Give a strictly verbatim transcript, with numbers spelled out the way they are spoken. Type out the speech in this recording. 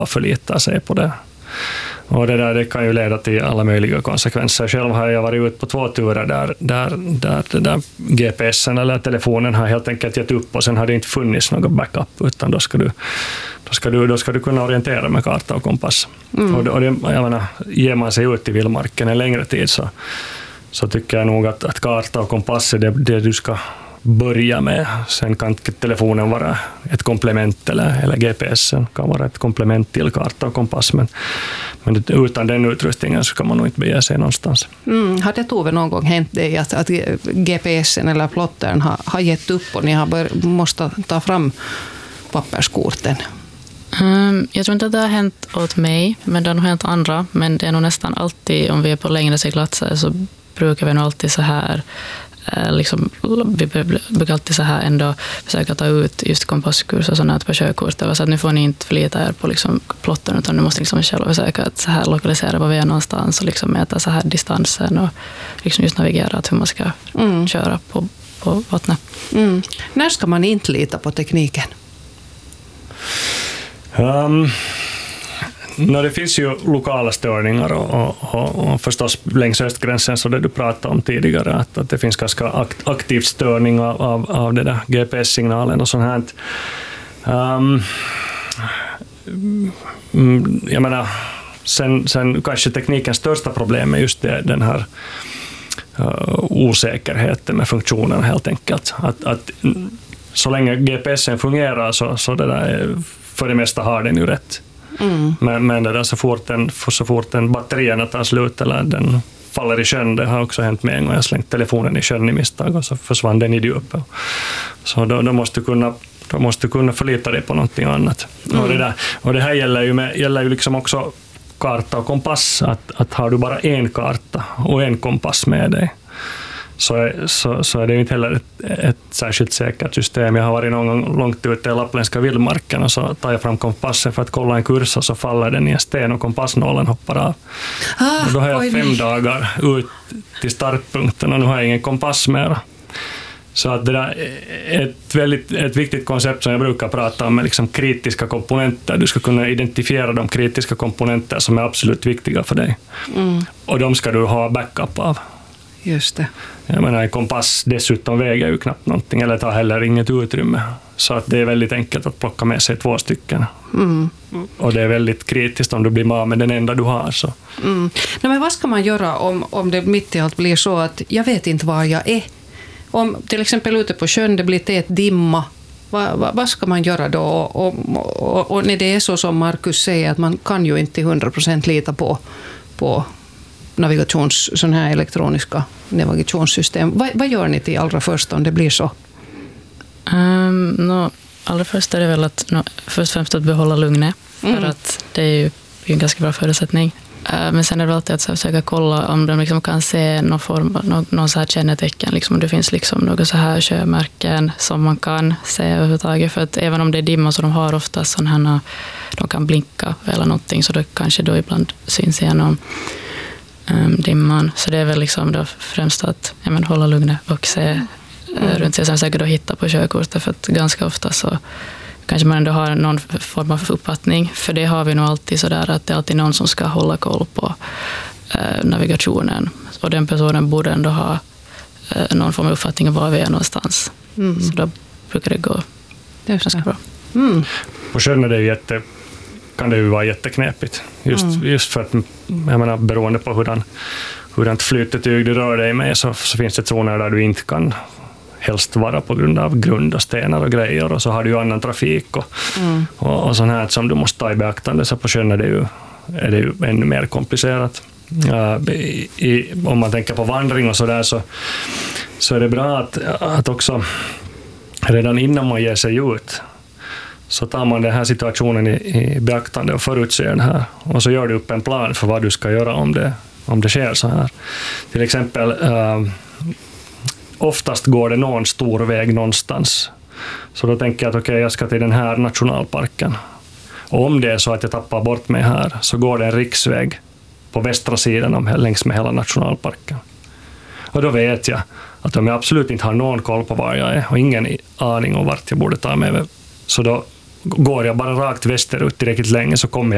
förlita sig på det. Och det där det kan ju leda till alla möjliga konsekvenser. Själv har jag varit ute på två turer där, där, där, där, där G P S:en eller telefonen har helt enkelt gett upp och sen har det inte funnits någon backup, utan då ska du, då ska du, då ska du kunna orientera med karta och kompass. Mm. Och, det, och det, jag menar, ger man sig ut i vildmarken en längre tid så, så tycker jag nog att, att karta och kompass är det, det du ska börja med. Sen kan telefonen vara ett komplement eller, eller G P S:en kan vara ett komplement till karta och kompass, men, men utan den utrustningen så kan man nog inte bege sig någonstans. Mm. Har det Tove någon gång hänt dig att, att G P S:en eller plottern har, har gett upp och ni har bör, måste ta fram papperskorten? Um, jag tror inte att det har hänt åt mig, men det har nog hänt andra. Men det är nog nästan alltid, om vi är på längre seglatser så brukar vi nog alltid så här liksom, vi brukar alltid så här ändå försöka ta ut just kompasskurs och sånt på körkortet, så att nu får ni inte förlita er på liksom plotten, utan nu måste liksom själva försöka att så här lokalisera var vi är någonstans och liksom mäta så här distansen och liksom just navigera att hur man ska mm. köra på, på vattnet. Mm. När ska man inte lita på tekniken? Um, no, det finns ju lokala störningar och, och, och förstås längs östgränsen, så det du pratade om tidigare, att, att det finns ganska akt, aktiv störning av, av, av det där G P S-signalen och sånt här. Um, jag menar, sen, sen kanske teknikens största problem är just det, den här uh, osäkerheten med funktionen helt enkelt. Att, att så länge G P S:en fungerar så, så det där, för det mesta har den ju rätt. Mm. Men, men det där, så fort den, så fort den batterierna tar slut eller den faller i sjön, det har också hänt med en gång. Jag slängt telefonen i sjön i misstag och så försvann den i djupet. Så då, då måste du kunna då måste du kunna förlita dig på någonting annat. Mm. Och, det där, och det här gäller ju, med, gäller ju liksom också karta och kompass. Att, att har du bara en karta och en kompass med dig, Så är, så, så är det ju inte heller ett, ett särskilt säkert system. Jag har varit någon gång långt ute i lappländska vildmarken och så tar jag fram kompassen för att kolla en kurs och så faller den i en sten och kompassnålen hoppar av. Ah, och då har jag oj, fem nej. dagar ut till startpunkten och nu har jag ingen kompass mer. Så att det där är ett, väldigt, ett viktigt koncept som jag brukar prata om, med liksom kritiska komponenter. Du ska kunna identifiera de kritiska komponenter som är absolut viktiga för dig. Mm. Och de ska du ha backup av. Just det. Jag menar, en kompass dessutom väger ju knappt någonting eller tar heller inget utrymme. Så att det är väldigt enkelt att plocka med sig två stycken. Mm. Och det är väldigt kritiskt om du blir med med den enda du har. Så. Mm. No, men vad ska man göra om, om det mitt i allt blir så att jag vet inte var jag är? Om till exempel ute på sjön det blir tät dimma, vad, vad, vad ska man göra då? Och, och, och när det är så som Markus säger, att man kan ju inte hundra procent lita på, på navigations, sån här elektroniska navigationssystem. Vad, vad gör ni till allra först om det blir så? Um, no, allra först är det väl att no, först och främst att behålla lugnet, mm. för att det är ju en ganska bra förutsättning. Uh, men sen är det alltid att försöka kolla om de liksom kan se någon form, någon, någon så här kännetecken, liksom, om det finns liksom några så här sjömärken som man kan se överhuvudtaget, för att även om det är dimma så de har ofta sådana här, de kan blinka eller någonting, så det kanske då ibland syns igenom Um, dimman. Så det är väl liksom då främst att ja, men, hålla lugnet och se mm. uh, runt sig, sen säkert då hitta på körkortet, för att ganska ofta så kanske man ändå har någon form av uppfattning, för det har vi nog alltid sådär att det är alltid någon som ska hålla koll på uh, navigationen, och den personen borde ändå ha uh, någon form av uppfattning av var vi är någonstans. Mm. Så då brukar det gå ganska bra. Mm. På sjön är det jätte kan det ju vara jätteknepigt. Just, mm. just för att, jag menar, beroende på hurdan, hurdant flytetyg du rör dig med, så, så finns det zoner där du inte kan helst vara på grund av grund och stenar och grejer, och så har du ju annan trafik och, mm. och, och sånt här som du måste ta i beaktande, så på sjön är det ju, är det ju ännu mer komplicerat. Uh, i, i, om man tänker på vandring och så där, så, så är det bra att, att också redan innan man ger sig ut så tar man den här situationen i, i beaktande och förutser den här. Och så gör du upp en plan för vad du ska göra om det, om det sker så här. Till exempel, uh, oftast går det någon stor väg någonstans. Så då tänker jag att okej, okay, jag ska till den här nationalparken. Och om det är så att jag tappar bort mig här, så går det en riksväg på västra sidan om, längs med hela nationalparken. Och då vet jag att om jag absolut inte har någon koll på var jag är och ingen aning om vart jag borde ta mig, så då går jag bara rakt västerut tillräckligt länge, så kommer jag